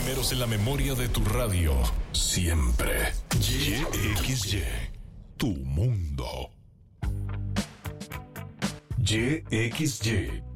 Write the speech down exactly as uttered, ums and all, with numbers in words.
primeros en la memoria de tu radio. Siempre. Y X Y. Tu mundo. Y X Y.